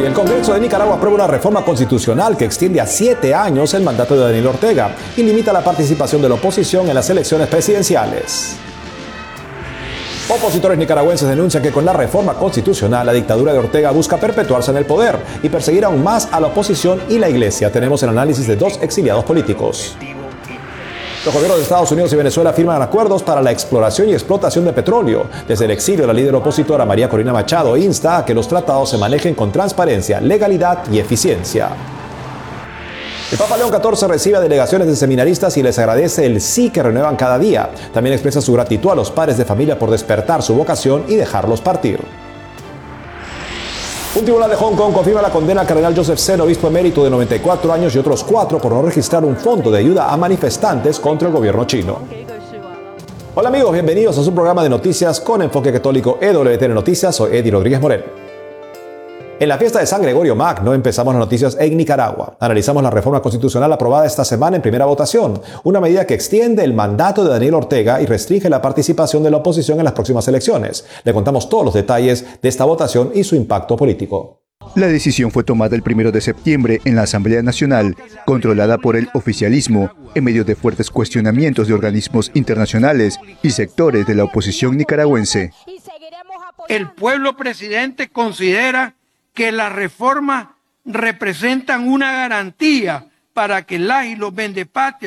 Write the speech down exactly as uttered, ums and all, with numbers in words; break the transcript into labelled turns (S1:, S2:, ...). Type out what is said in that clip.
S1: Hoy, el Congreso de Nicaragua aprueba una reforma constitucional que extiende a siete años el mandato de Daniel Ortega y limita la participación de la oposición en las elecciones presidenciales. Opositores nicaragüenses denuncian que con la reforma constitucional la dictadura de Ortega busca perpetuarse en el poder y perseguir aún más a la oposición y la iglesia. Tenemos el análisis de dos exiliados políticos. Los gobiernos de Estados Unidos y Venezuela firman acuerdos para la exploración y explotación de petróleo. Desde el exilio, la líder opositora María Corina Machado insta a que los tratados se manejen con transparencia, legalidad y eficiencia. El Papa León catorce recibe a delegaciones de seminaristas y les agradece el sí que renuevan cada día. También expresa su gratitud a los padres de familia por despertar su vocación y dejarlos partir. Un tribunal de Hong Kong confirma la condena al cardenal Joseph Zen, obispo emérito de noventa y cuatro años, y otros cuatro por no registrar un fondo de ayuda a manifestantes contra el gobierno chino. Hola amigos, bienvenidos a su programa de noticias con enfoque católico E W T N Noticias. Soy Eddie Rodríguez Morel. En la fiesta de San Gregorio Magno empezamos las noticias en Nicaragua. Analizamos la reforma constitucional aprobada esta semana en primera votación, una medida que extiende el mandato de Daniel Ortega y restringe la participación de la oposición en las próximas elecciones. Le contamos todos los detalles de esta votación y su impacto político.
S2: La decisión fue tomada el primero de septiembre en la Asamblea Nacional, controlada por el oficialismo, en medio de fuertes cuestionamientos de organismos internacionales y sectores de la oposición nicaragüense.
S3: El pueblo presidente considera que las reformas representan una garantía para que las y los vendepatrias